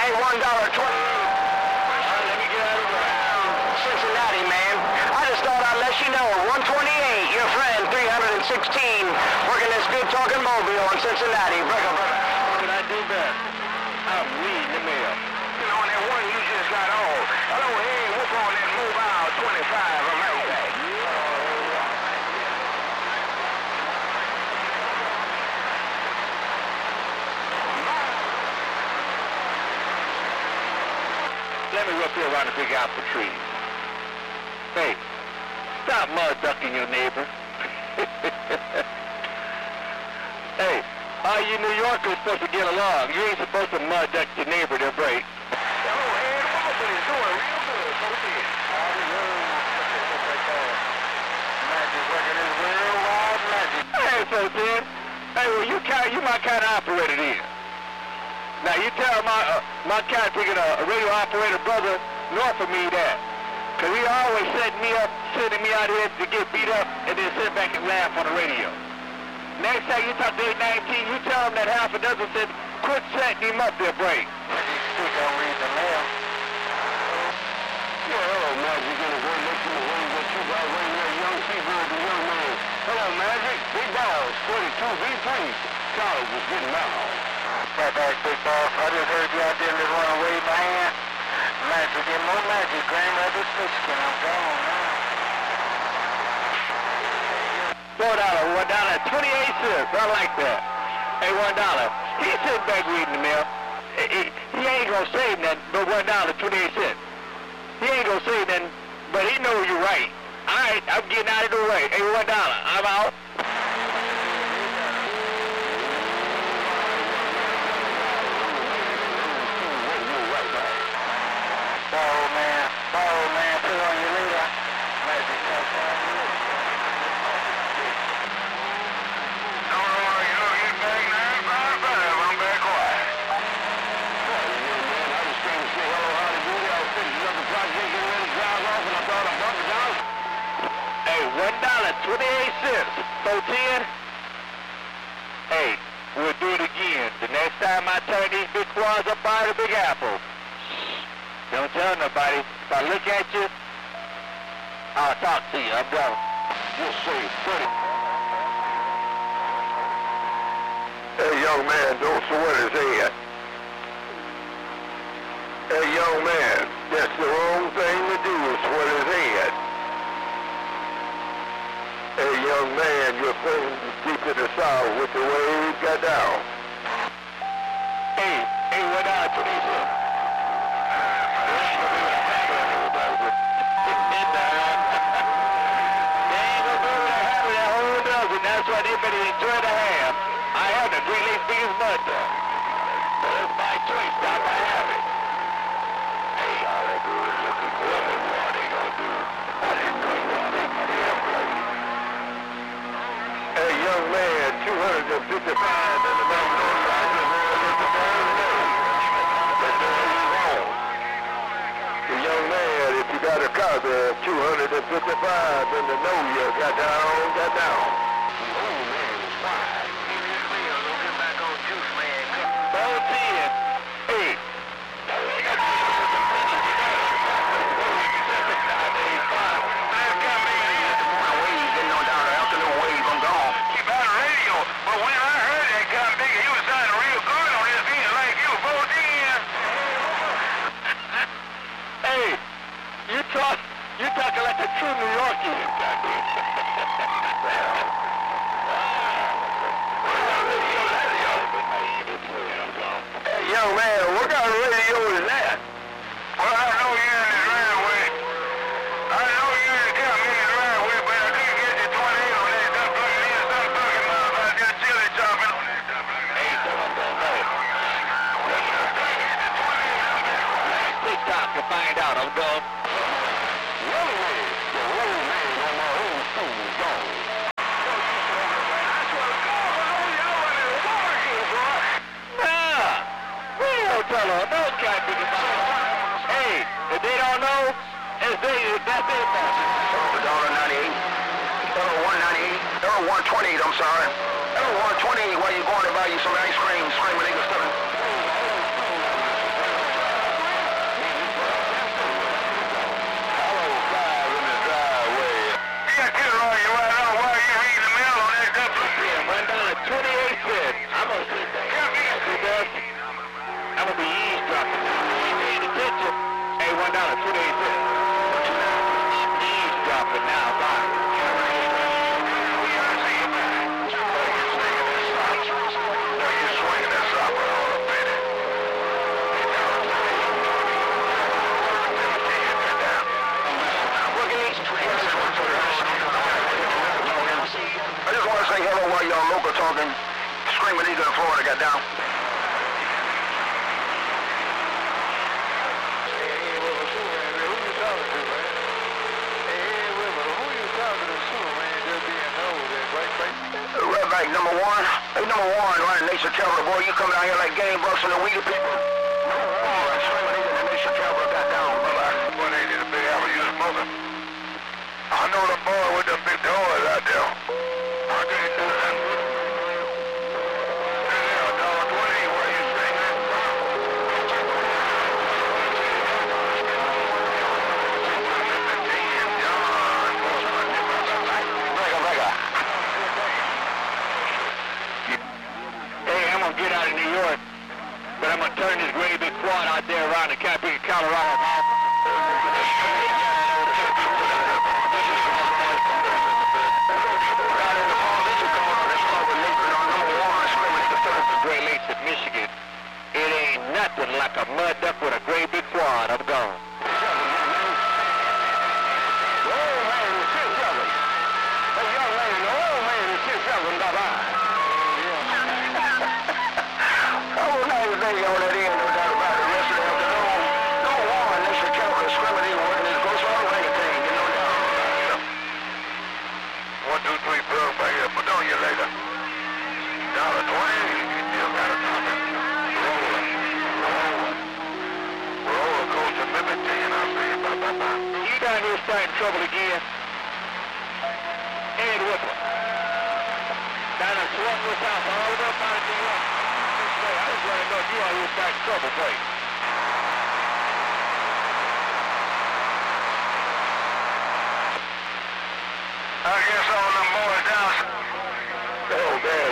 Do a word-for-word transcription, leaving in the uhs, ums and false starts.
Hey, one dollar twenty. Let me get out of around Cincinnati, man. I just thought I'd let you know. one twenty-eight, your friend, three hundred sixteen, working this good talking mobile in Cincinnati. Brother, brother. What can I do best? I'm reading the mail. You know, on that one you just got on. Hello, hey, whoop on that mobile twenty-five. I'm right back. Let me whip you around the big apple tree. Hey, stop mud ducking your neighbor. Hey, all you New Yorkers supposed to get along. You ain't supposed to mud duck your neighbor to break. Hello, Ed. Everybody's doing real good. Go ahead. Magic working his worldwide magic. Hey, folks, Ed. Hey, well, you, kind, you my kind of operator then. Now, you tell my uh, my cat picking a, a radio operator brother north of me that. Because he always setting me up, sending me out here to get beat up and then sit back and laugh on the radio. Next time you talk to eight nineteen, you tell him that half a dozen said, quit setting him up there, break. Magic stick, I'll read the mail. Yeah, hello, Magic. In a good listen to wings that you got right there, young seabird and young man. Hello, Magic. Big balls, forty-two V three. Charles was getting out. That back, big boss. I just heard you out there just running away my hand. Magic and more magic. Grandmother's Michigan. I'm gone now. Four dollar, one dollar, twenty-eight cents. I like that. Hey, one dollar. He's sitting back reading the mail. He, he, he ain't gonna save nothing but one dollar, twenty-eight cents. He ain't gonna save nothing, but he know you're right. All right, I'm getting out of the way. Hey, one dollar. I'm out. Borrow man, borrow man, put on your leader. Magic touch on you. Don't worry, you'll get back nine five five. I'm back quiet. I was trying to say hello, how to do that. I was finishing up the project, getting ready to drive off, and I thought I'd bump it down. Hey, one dollar, twenty-eight cents. So ten. Hey, we'll do it again. The next time I turn these big quads up by the Big Apple. Don't tell nobody. If I look at you, I'll talk to you. I'm done. Just say pretty. Hey, young man, don't sweat his head. Hey, young man, that's the wrong thing to do is sweat his head. Hey, young man, you're playing deep in the south with the way you got down. Hey, hey, what out to me, sir? That's why they better enjoy the ham. I have the Great Lakes biggest mud dog. So that's my choice, Doc. I have it. Hey, all they do is look at what they gonna do. I didn't know you all that money up, buddy. Hey, young man, two hundred fifty-five in the mountain line. The young man, if you got a car there, two hundred fifty-five in the know you got down, got down. You're talking like a true New Yorkie. Hey, young man, what kind of radio is that? Well, I know you're in the driveway. I know you're in the company in the driveway, but I couldn't get you twenty-eight on that. Stop plugging in, stop plugging out about that chili chopping. Hey, don't know. TikTok to find out. I'm going. Hey, if they don't know, it's they, that's their fault. one dollar ninety-eight. one ninety-eight. one twenty-eight, I'm sorry. one twenty-eight while you're going to buy you some ice cream, screaming nigga stuff. I'm gonna be eavesdropping now. You paying attention? Hey, one dollar, two days in. Eavesdropping now, bye. I just want to say hello while y'all local talking. Screaming Eagle in Florida got down. Redback number one. Hey, number one, running Nation Traveler, boy, you coming out here like game bucks and the weedy people. Oh, that's Screaming Eagle and Nation Traveler got down. Bye-bye. Boy, they need a big apple you smoking. I know the boy with the big doors out there. I can't do that. Get out of New York, but I'm gonna turn this great big quad out there around the Cape Colorado. Great Lakes of Michigan. It ain't nothing like a mud duck with a great big quad. I'm gone. All that in, no doubt about it. Rest of the afternoon, no one, Nation Traveler, Screaming Eagle, working his gross all everything, you know that. One, two, three, plug back here, put on you later. Dollar twenty, you still got a topic. Roller, roller, roller coaster, maybe ten, I'll see you, bye, bye, bye. You down here starting trouble again? Ed Whipple. Down at Swartwood House, all the way up out of New York. I just want to know if you are here starting trouble, please. I guess all them boys down. Oh, man.